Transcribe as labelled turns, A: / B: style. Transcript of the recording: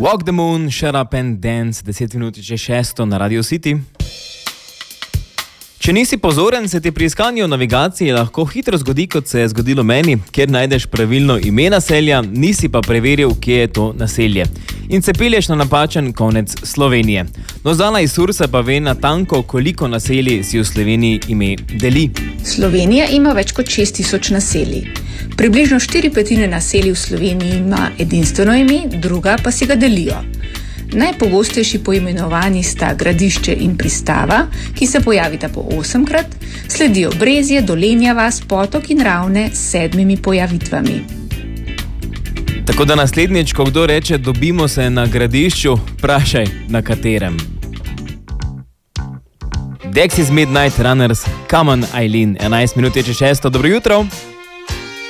A: Walk the Moon, Shut Up and Dance, 10 minut če 6 na Radio City. Če nisi pozoren, se ti pri iskanju navigacije lahko hitro zgodi, kot se je zgodilo meni, kjer najdeš pravilno ime naselja, nisi pa preveril, kje je to naselje. In se pelješ na napačen konec Slovenije. No, Zala iz Sursa pa ve natanko, koliko naselij si v Sloveniji ime deli.
B: Slovenija ima več kot 6000 naselij. Približno 4/5 naselij v Sloveniji ima edinstveno ime, druga pa si ga delijo. Najpogostejši poimenovani sta Gradišče in Pristava, ki se pojavita po 8-krat, sledijo Brezje, Dolenja vas, Potok in Ravne s 7 pojavitvami.
A: Tako da naslednjič, ko kdo reče, dobimo se na Gradišču, vprašaj, na katerem. Dexys Midnight Runners, Come on Eileen, 11 minut če 6, dobro jutro.